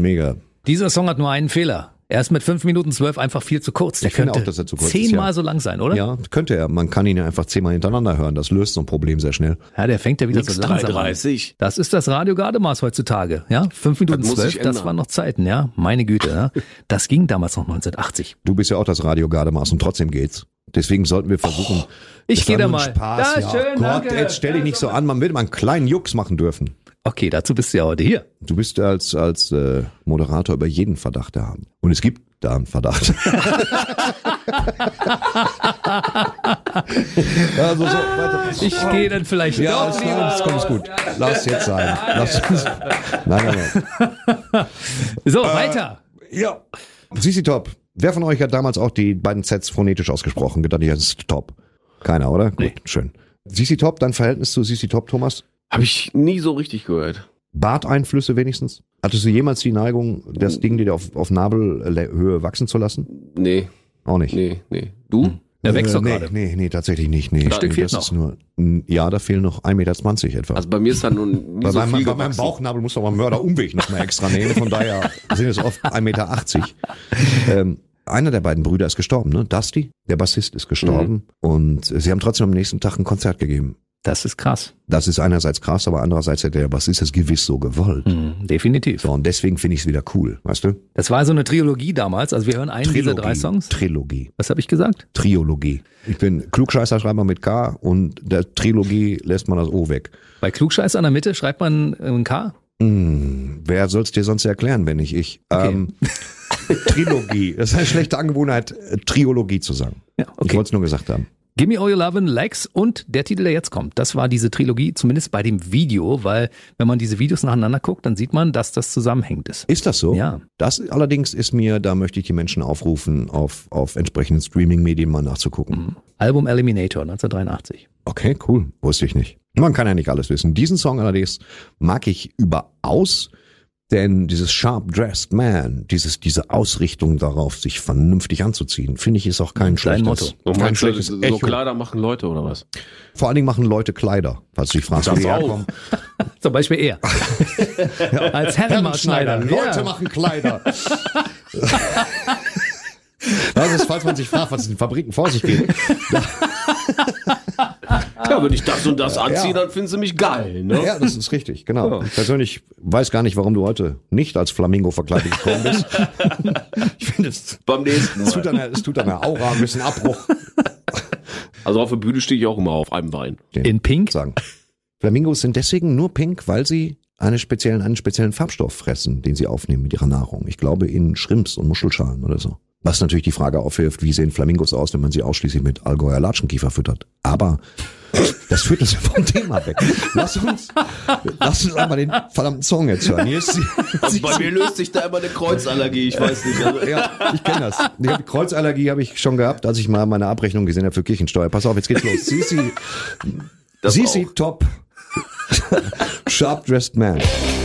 Mega. Dieser Song hat nur einen Fehler. Er ist mit 5 Minuten 12 einfach viel zu kurz. Der Ich finde könnte auch, dass er zu kurz ist, 10-mal ja. so lang sein, oder? Ja, könnte er. Man kann ihn ja einfach 10-mal hintereinander hören. Das löst so ein Problem sehr schnell. Ja, der fängt ja wieder Nix so langsam an. 3,30. Das ist das Radio Gardemaß heutzutage. Ja, 5 Minuten Das muss 12, sich das ändern. waren noch Zeiten, ja. Meine Güte, ja. Das ging damals noch 1980. Du bist ja auch das Radio Gardemaß und trotzdem geht's. Deswegen sollten wir versuchen. Ich das gehe war da nur ein mal. Spaß. Da, Ja, schön, Gott, danke. jetzt stell dich nicht so an. Man will mal einen kleinen Jux machen dürfen. Okay, dazu bist du ja heute hier. Du bist als Moderator über jeden Verdacht erhaben. Und es gibt da einen Verdacht. Also so, weiter. Ich gehe dann vielleicht Ja, doch das lieber ist gut. Lass jetzt sein. Nein. So, weiter. Ja. CC Top. Wer von euch hat damals auch die beiden Sets phonetisch ausgesprochen? Gedacht, das ist Top. Keiner, oder? Gut, Nee. schön. CC Top, dein Verhältnis zu CC Top, Thomas? Habe ich nie so richtig gehört. Barteinflüsse wenigstens? Hattest du jemals die Neigung, das Ding dir auf Nabelhöhe wachsen zu lassen? Nee, Auch nicht. nee. Du? Der wächst doch nee, gerade. nee, tatsächlich nicht. Nee, Ein Stück fehlt das ist nur, ja, da fehlen noch 1,20 Meter etwa. Also bei mir ist da nun nie so viel Bei meinem gewachsen. Bauchnabel muss doch mal Mörderumweg noch mal extra nehmen. Von daher sind es oft 1,80 Meter. Einer der beiden Brüder ist gestorben, ne? Dusty, der Bassist, ist gestorben. Und sie haben trotzdem am nächsten Tag ein Konzert gegeben. Das ist krass. Das ist einerseits krass, aber andererseits hätte der Bassist es gewiss so gewollt. Definitiv. So, und deswegen finde ich es wieder cool, weißt du? Das war so eine Trilogie damals. Also wir hören einen dieser 3 Songs. Trilogie. Was habe ich gesagt? Triologie. Ich bin Klugscheißer-Schreiber mit K und der Trilogie lässt man das O weg. Bei Klugscheißer in der Mitte schreibt man ein K. Wer soll's dir sonst erklären, wenn nicht ich? Okay. Trilogie. Das ist eine schlechte Angewohnheit, Triologie zu sagen. Ja, okay. Ich wollte es nur gesagt haben. Gimme All Your Lovin', Legs und der Titel, der jetzt kommt. Das war diese Trilogie, zumindest bei dem Video, weil wenn man diese Videos nacheinander guckt, dann sieht man, dass das zusammenhängend ist. Ist das so? Ja. Das allerdings ist mir, da möchte ich die Menschen aufrufen, auf entsprechenden Streaming-Medien mal nachzugucken. Album Eliminator 1983. Okay, cool. Wusste ich nicht. Man kann ja nicht alles wissen. Diesen Song allerdings mag ich überaus, denn dieses Sharp-Dressed Man, diese Ausrichtung darauf, sich vernünftig anzuziehen, finde ich, ist auch kein Dein schlechtes, Motto. Und kein meinst du, schlechtes so Echo. Kleider machen Leute oder was? Vor allen Dingen machen Leute Kleider, falls du dich fragst, wo Das die auch. herkommen. Zum Beispiel er. Als Herrenmaßschneider. Leute machen Kleider. Das ist, falls man sich fragt, was in den Fabriken vor sich geht. Ja, wenn ich das und das anziehe, dann finden sie mich geil, ne? Ja, das ist richtig, genau. Ich persönlich weiß gar nicht, warum du heute nicht als Flamingo verkleidet gekommen bist. Ich finde, es Beim nächsten tut Mal. deiner Aura ein bisschen Abbruch. Also auf der Bühne stehe ich auch immer auf einem Bein. In Pink? Sagen. Flamingos sind deswegen nur pink, weil sie einen speziellen Farbstoff fressen, den sie aufnehmen mit ihrer Nahrung. Ich glaube in Shrimps und Muschelschalen oder so. Was natürlich die Frage aufwirft, wie sehen Flamingos aus, wenn man sie ausschließlich mit Allgäuer Latschenkiefer füttert. Aber das führt uns vom Thema weg. Lass uns einmal den verdammten Song jetzt hören. Hier ist Also bei mir löst sich da immer eine Kreuzallergie, ich weiß nicht. Also, ja, ich kenne das. Die Kreuzallergie habe ich schon gehabt, als ich mal meine Abrechnung gesehen habe für Kirchensteuer. Pass auf, jetzt geht's los. Das CC Top. Sharp Dressed Man.